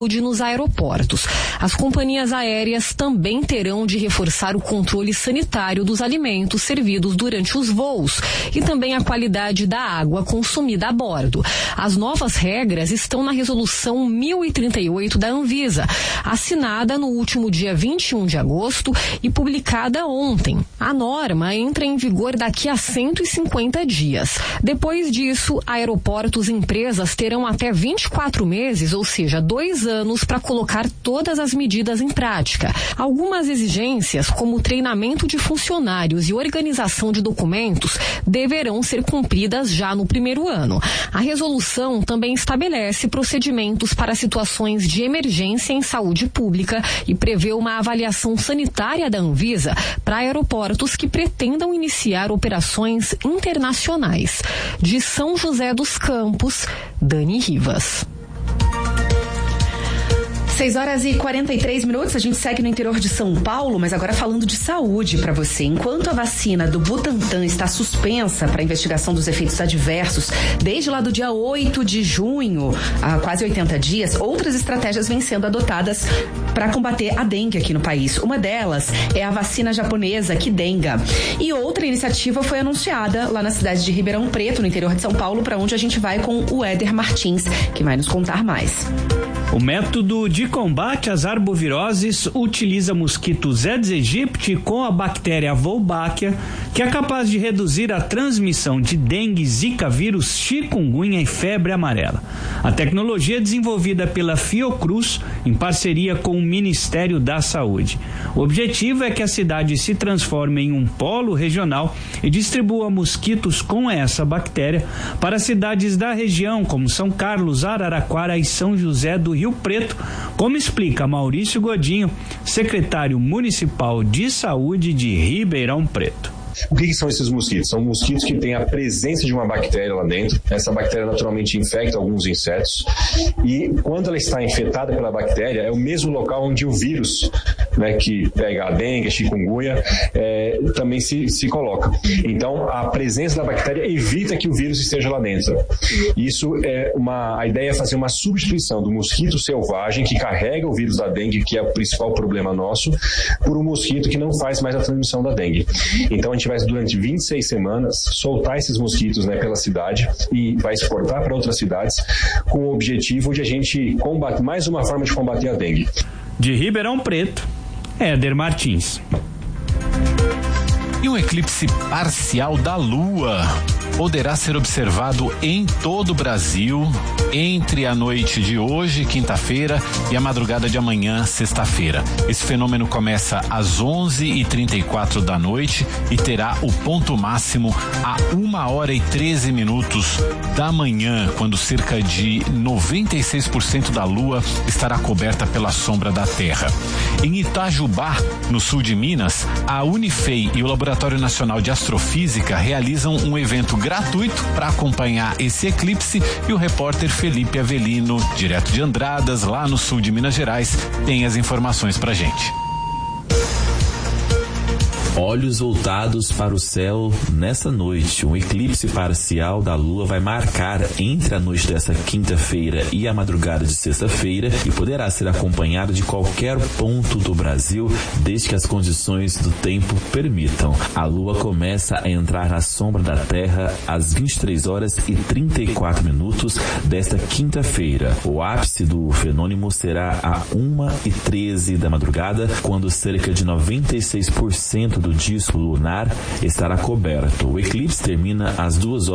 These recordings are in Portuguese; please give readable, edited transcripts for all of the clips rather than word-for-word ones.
nos aeroportos. As companhias aéreas também terão de reforçar o controle sanitário dos alimentos servidos durante os voos e também a qualidade da água consumida a bordo. As novas regras estão na resolução 1038 da Anvisa, assinada no último dia 21 de agosto e publicada ontem. A norma entra em vigor daqui a 150 dias. Depois disso, aeroportos e empresas terão até 24 meses, ou seja, 2 anos, para colocar todas as medidas em prática. Algumas exigências, como o treinamento de funcionários e organização de documentos, deverão ser cumpridas já no primeiro ano. A resolução também estabelece procedimentos para situações de emergência em saúde pública e prevê uma avaliação sanitária da Anvisa para aeroportos que pretendam iniciar operações internacionais. De São José dos Campos, Dani Rivas. 6h43, a gente segue no interior de São Paulo, mas agora falando de saúde para você. Enquanto a vacina do Butantan está suspensa para investigação dos efeitos adversos desde lá do dia 8 de junho, há quase 80 dias, outras estratégias vêm sendo adotadas para combater a dengue aqui no país. Uma delas é a vacina japonesa Qdenga. E outra iniciativa foi anunciada lá na cidade de Ribeirão Preto, no interior de São Paulo, para onde a gente vai com o Éder Martins, que vai nos contar mais. O método de combate às arboviroses utiliza mosquitos Aedes aegypti com a bactéria Wolbachia, que é capaz de reduzir a transmissão de dengue, zika vírus, chikungunya e febre amarela. A tecnologia é desenvolvida pela Fiocruz em parceria com o Ministério da Saúde. O objetivo é que a cidade se transforme em um polo regional e distribua mosquitos com essa bactéria para cidades da região como São Carlos, Araraquara e São José do Rio Preto, como explica Maurício Godinho, secretário municipal de saúde de Ribeirão Preto. O que são esses mosquitos? São mosquitos que têm a presença de uma bactéria lá dentro. Essa bactéria naturalmente infecta alguns insetos e quando ela está infectada pela bactéria, é o mesmo local onde o vírus, né, que pega a dengue, a chikungunya, também se coloca. Então, a presença da bactéria evita que o vírus esteja lá dentro. Isso a ideia é fazer uma substituição do mosquito selvagem que carrega o vírus da dengue, que é o principal problema nosso, por um mosquito que não faz mais a transmissão da dengue. Então, a gente vai, durante 26 semanas, soltar esses mosquitos, né, pela cidade e vai exportar para outras cidades com o objetivo de a gente combater, mais uma forma de combater a dengue. De Ribeirão Preto, Éder Martins. E um eclipse parcial da Lua poderá ser observado em todo o Brasil entre a noite de hoje, quinta-feira, e a madrugada de amanhã, sexta-feira. Esse fenômeno começa às 11h34 da noite e terá o ponto máximo a 1h13 da manhã, quando cerca de 96% da Lua estará coberta pela sombra da Terra. Em Itajubá, no sul de Minas, a Unifei e o Laboratório Nacional de Astrofísica realizam um evento gratuito para acompanhar esse eclipse e o repórter Felipe Avelino, direto de Andradas, lá no sul de Minas Gerais, tem as informações pra gente. Olhos voltados para o céu nessa noite. Um eclipse parcial da Lua vai marcar entre a noite dessa quinta-feira e a madrugada de sexta-feira e poderá ser acompanhado de qualquer ponto do Brasil, desde que as condições do tempo permitam. A Lua começa a entrar na sombra da Terra às 23h34 desta quinta-feira. O ápice do fenômeno será a 1h13 da madrugada, quando cerca de 96% do disco lunar estará coberto. O eclipse termina às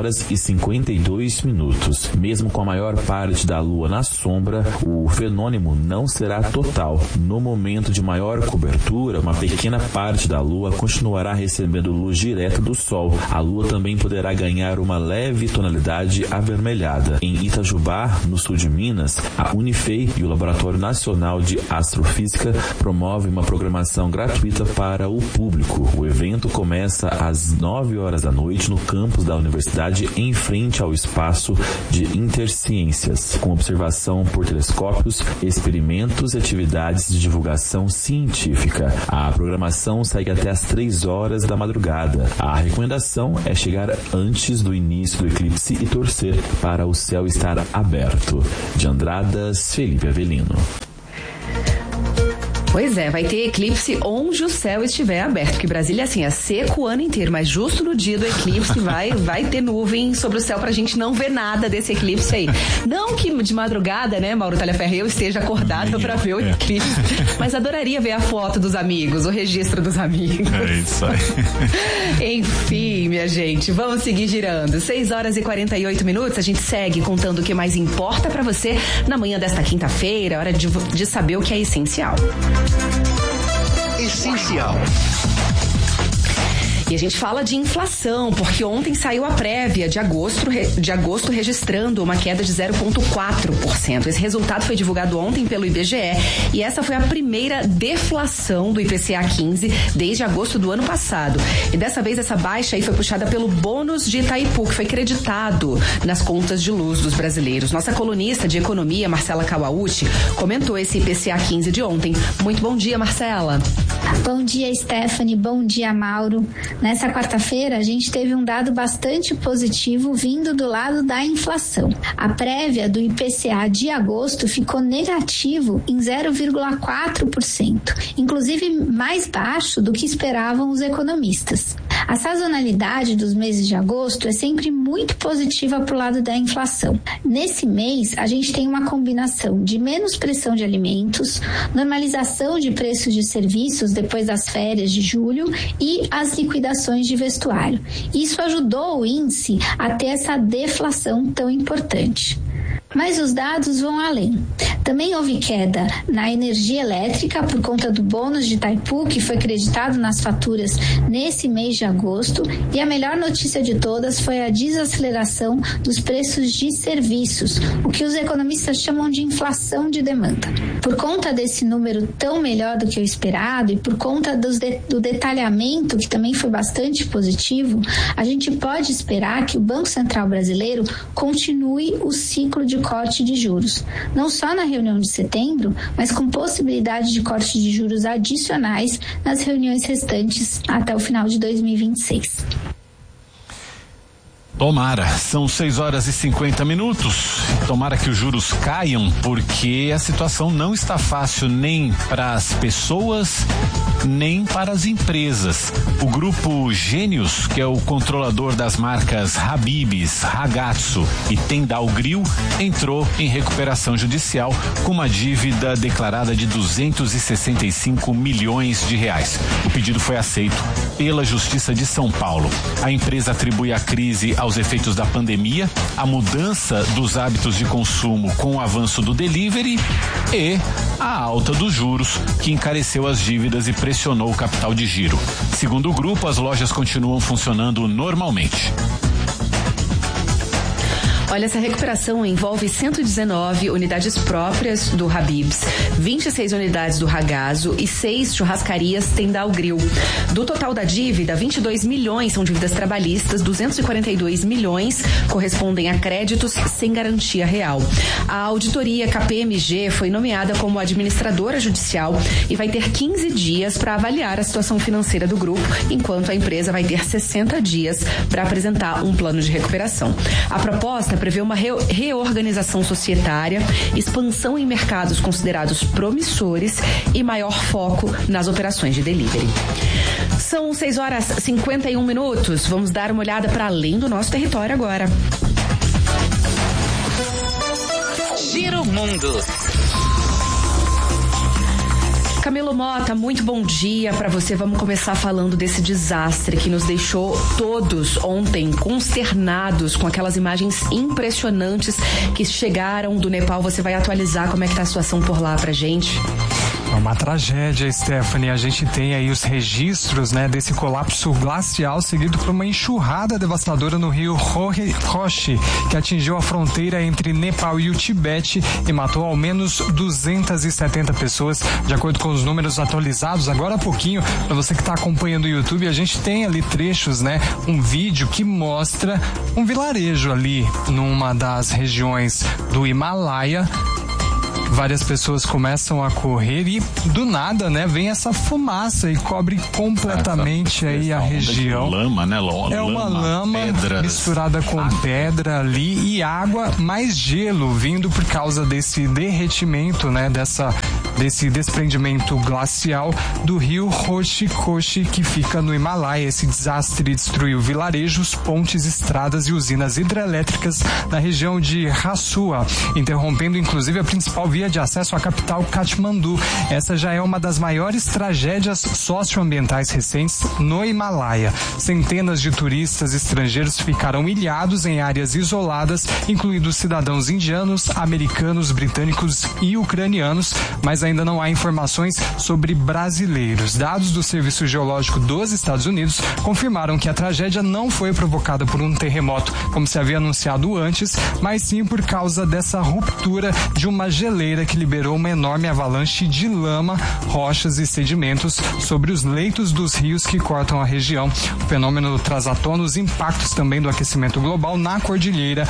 2h52. Mesmo com a maior parte da Lua na sombra, o fenômeno não será total. No momento de maior cobertura, uma pequena parte da Lua continuará recebendo luz direta do Sol. A Lua também poderá ganhar uma leve tonalidade avermelhada. Em Itajubá, no sul de Minas, a Unifei e o Laboratório Nacional de Astrofísica promovem uma programação gratuita para o público. público. O evento começa às 9 horas da noite no campus da universidade, em frente ao espaço de Interciências, com observação por telescópios, experimentos e atividades de divulgação científica. A programação segue até às 3 horas da madrugada. A recomendação é chegar antes do início do eclipse e torcer para o céu estar aberto. De Andradas, Felipe Avelino. Pois é, vai ter eclipse onde o céu estiver aberto, porque Brasília, assim, é seco o ano inteiro, mas justo no dia do eclipse vai ter nuvem sobre o céu pra gente não ver nada desse eclipse aí. Não que de madrugada, né, Mauro Talhaferro, eu esteja acordado pra ver o eclipse, mas adoraria ver a foto dos amigos, o registro dos amigos. É isso aí. Enfim, minha gente, vamos seguir girando. 6h48, a gente segue contando o que mais importa pra você na manhã desta quinta-feira, hora de saber o que é essencial. Essencial. E a gente fala de inflação, porque ontem saiu a prévia de agosto registrando uma queda de 0,4%. Esse resultado foi divulgado ontem pelo IBGE e essa foi a primeira deflação do IPCA 15 desde agosto do ano passado. E dessa vez essa baixa aí foi puxada pelo bônus de Itaipu, que foi creditado nas contas de luz dos brasileiros. Nossa colunista de economia, Marcela Kawauchi, comentou esse IPCA 15 de ontem. Muito bom dia, Marcela. Bom dia, Stephanie. Bom dia, Mauro. Nessa quarta-feira, a gente teve um dado bastante positivo vindo do lado da inflação. A prévia do IPCA de agosto ficou negativo em 0,4%, inclusive mais baixo do que esperavam os economistas. A sazonalidade dos meses de agosto é sempre muito positiva para o lado da inflação. Nesse mês, a gente tem uma combinação de menos pressão de alimentos, normalização de preços de serviços depois das férias de julho e as liquidações de vestuário. Isso ajudou o índice a ter essa deflação tão importante. Mas os dados vão além. Também houve queda na energia elétrica por conta do bônus de Itaipu, que foi creditado nas faturas nesse mês de agosto, e a melhor notícia de todas foi a desaceleração dos preços de serviços, o que os economistas chamam de inflação de demanda. Por conta desse número tão melhor do que o esperado e por conta do detalhamento, que também foi bastante positivo, a gente pode esperar que o Banco Central brasileiro continue o ciclo de corte de juros, não só na reunião de setembro, mas com possibilidade de corte de juros adicionais nas reuniões restantes até o final de 2026. Tomara, são 6h50. Tomara que os juros caiam, porque a situação não está fácil nem para as pessoas, nem para as empresas. O grupo Gênios, que é o controlador das marcas Habib's, Ragazzo e Tendal Grill, entrou em recuperação judicial com uma dívida declarada de 265 milhões de reais. O pedido foi aceito pela Justiça de São Paulo. A empresa atribui a crise aos efeitos da pandemia, a mudança dos hábitos de consumo com o avanço do delivery e a alta dos juros, que encareceu as dívidas e pressionou o capital de giro. Segundo o grupo, as lojas continuam funcionando normalmente. Olha, essa recuperação envolve 119 unidades próprias do Habib's, 26 unidades do Ragazzo e 6 churrascarias Tendal Grill. Do total da dívida, 22 milhões são dívidas trabalhistas, 242 milhões correspondem a créditos sem garantia real. A auditoria KPMG foi nomeada como administradora judicial e vai ter 15 dias para avaliar a situação financeira do grupo, enquanto a empresa vai ter 60 dias para apresentar um plano de recuperação. A proposta prevê uma reorganização societária, expansão em mercados considerados promissores e maior foco nas operações de delivery. São 6h51. Vamos dar uma olhada para além do nosso território agora. Giro Mundo. Camilo Mota, muito bom dia para você. Vamos começar falando desse desastre que nos deixou todos ontem consternados com aquelas imagens impressionantes que chegaram do Nepal. Você vai atualizar como é que tá a situação por lá pra gente? É uma tragédia, Stephanie. A gente tem aí os registros, né, desse colapso glacial seguido por uma enxurrada devastadora no rio Roche, que atingiu a fronteira entre Nepal e o Tibete e matou ao menos 270 pessoas, de acordo com os números atualizados agora há pouquinho. Para você que está acompanhando o YouTube, a gente tem ali trechos, né, um vídeo que mostra um vilarejo ali numa das regiões do Himalaia. Várias pessoas começam a correr e do nada, né, vem essa fumaça e cobre completamente aí a região. Lama, né? É uma lama pedras, misturada com pedra ali e água mais gelo vindo por causa desse derretimento, né, desse desprendimento glacial do rio Roche que fica no Himalaia. Esse desastre destruiu vilarejos, pontes, estradas e usinas hidrelétricas na região de Rassua, interrompendo inclusive a principal via de acesso à capital Katmandu. Essa já é uma das maiores tragédias socioambientais recentes no Himalaia. Centenas de turistas estrangeiros ficaram ilhados em áreas isoladas, incluindo cidadãos indianos, americanos, britânicos e ucranianos, mas ainda não há informações sobre brasileiros. Dados do Serviço Geológico dos Estados Unidos confirmaram que a tragédia não foi provocada por um terremoto, como se havia anunciado antes, mas sim por causa dessa ruptura de uma geleira que liberou uma enorme avalanche de lama, rochas e sedimentos sobre os leitos dos rios que cortam a região. O fenômeno traz à tona os impactos também do aquecimento global na cordilheira,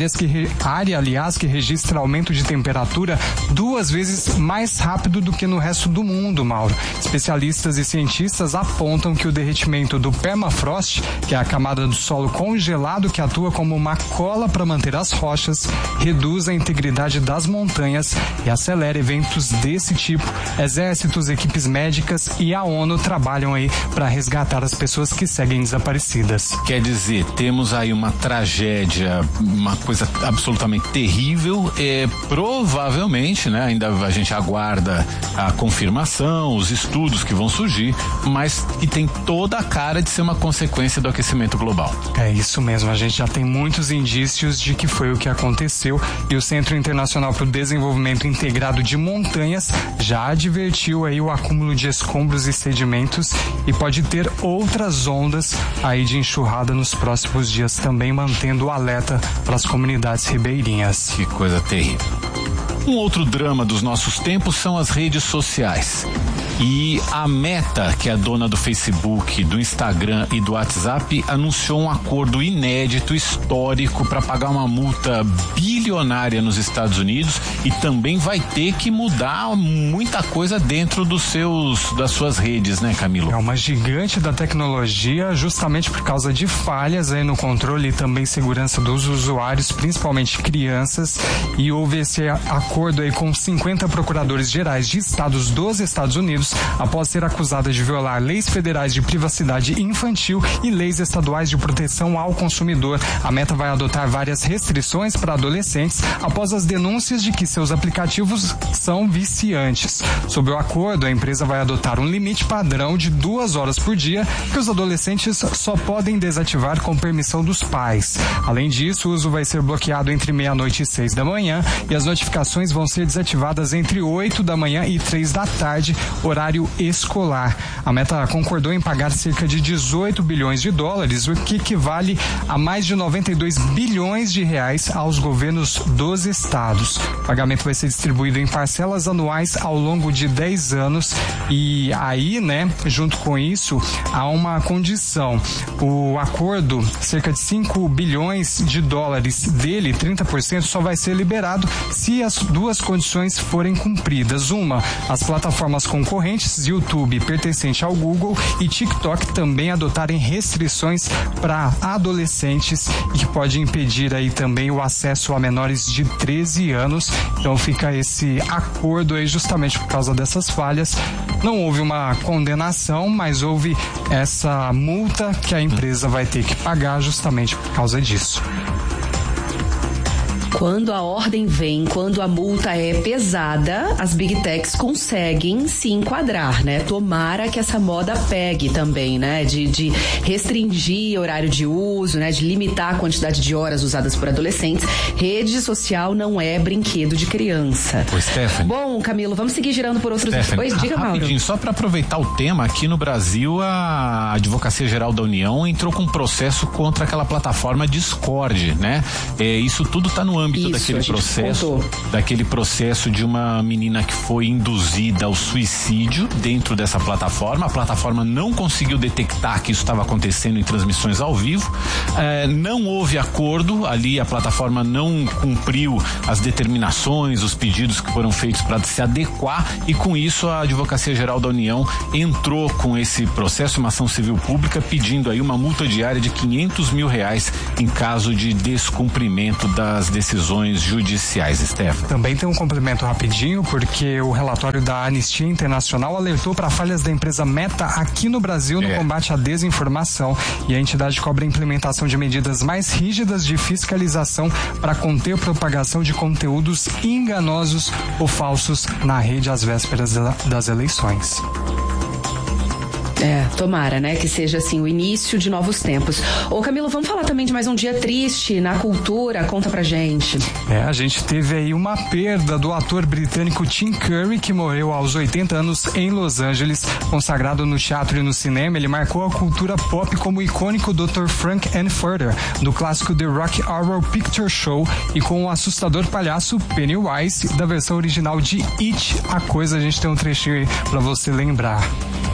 área, aliás, que registra aumento de temperatura 2 vezes mais rápido do que no resto do mundo, Mauro. Especialistas e cientistas apontam que o derretimento do permafrost, que é a camada do solo congelado que atua como uma cola para manter as rochas, reduz a integridade das montanhas e acelera eventos desse tipo. Exércitos, equipes médicas e a ONU trabalham aí para resgatar as pessoas que seguem desaparecidas. Quer dizer, temos aí uma tragédia, uma coisa absolutamente terrível, provavelmente, né, ainda a gente aguarda a confirmação, os estudos que vão surgir, mas que tem toda a cara de ser uma consequência do aquecimento global. É isso mesmo, a gente já tem muitos indícios de que foi o que aconteceu e o Centro Internacional para o Desenvolvimento Integrado de Montanhas já advertiu aí o acúmulo de escombros e sedimentos e pode ter outras ondas aí de enxurrada nos próximos dias, também mantendo o alerta para as comunidades ribeirinhas. Que coisa terrível. Um outro drama dos nossos tempos são as redes sociais. E a Meta, que é a dona do Facebook, do Instagram e do WhatsApp, anunciou um acordo inédito, histórico, para pagar uma multa bilionária nos Estados Unidos e também vai ter que mudar muita coisa dentro das suas redes, né, Camilo? É uma gigante da tecnologia, justamente por causa de falhas aí no controle e também segurança dos usuários, principalmente crianças, e houve esse acordo aí com 50 procuradores gerais de estados dos Estados Unidos após ser acusada de violar leis federais de privacidade infantil e leis estaduais de proteção ao consumidor. A Meta vai adotar várias restrições para adolescentes após as denúncias de que seus aplicativos são viciantes. Sob o acordo, a empresa vai adotar um limite padrão de 2 horas por dia que os adolescentes só podem desativar com permissão dos pais. Além disso, o uso vai ser bloqueado entre meia-noite e 6 da manhã e as notificações vão ser desativadas entre 8 da manhã e 3 da tarde, horário escolar. A Meta concordou em pagar cerca de 18 bilhões de dólares, o que equivale a mais de 92 bilhões de reais aos governos dos estados. O pagamento vai ser distribuído em parcelas anuais ao longo de 10 anos e aí, né, junto com isso, há uma condição. O acordo, cerca de 5 bilhões de dólares dele, 30%, só vai ser liberado se as duas condições forem cumpridas. Uma, as plataformas concorrentes, YouTube, pertencente ao Google, e TikTok também adotarem restrições para adolescentes e que pode impedir aí também o acesso a menores de 13 anos. Então fica esse acordo aí justamente por causa dessas falhas. Não houve uma condenação, mas houve essa multa que a empresa vai ter que pagar justamente por causa disso. Quando a ordem vem, quando a multa é pesada, as Big Techs conseguem se enquadrar, né? Tomara que essa moda pegue também, né? De restringir horário de uso, né? De limitar a quantidade de horas usadas por adolescentes. Rede social não é brinquedo de criança. Ô, Stephanie. Bom, Camilo, vamos seguir girando por outros... Oi, diga, Mauro. Rapidinho, só para aproveitar o tema, aqui no Brasil, a Advocacia Geral da União entrou com um processo contra aquela plataforma Discord, né? Isso tudo tá no âmbito daquele processo de uma menina que foi induzida ao suicídio dentro dessa plataforma. A plataforma não conseguiu detectar que isso estava acontecendo em transmissões ao vivo. Não houve acordo ali, a plataforma não cumpriu as determinações, os pedidos que foram feitos para se adequar, e com isso a Advocacia Geral da União entrou com esse processo, uma ação civil pública, pedindo aí uma multa diária de R$500 mil em caso de descumprimento das decisões judiciais, Stefan. Também tem um complemento rapidinho, porque o relatório da Anistia Internacional alertou para falhas da empresa Meta aqui no Brasil no combate à desinformação, e a entidade cobra a implementação de medidas mais rígidas de fiscalização para conter a propagação de conteúdos enganosos ou falsos na rede às vésperas das eleições. Tomara, né, que seja assim o início de novos tempos. Ô, Camilo, vamos falar também de mais um dia triste na cultura, conta pra gente. A gente teve aí uma perda do ator britânico Tim Curry, que morreu aos 80 anos em Los Angeles. Consagrado no teatro e no cinema, ele marcou a cultura pop como o icônico Dr. Frank-N-Furter, do clássico The Rocky Horror Picture Show, e com o assustador palhaço Pennywise, da versão original de It, a Coisa. A gente tem um trechinho aí pra você lembrar.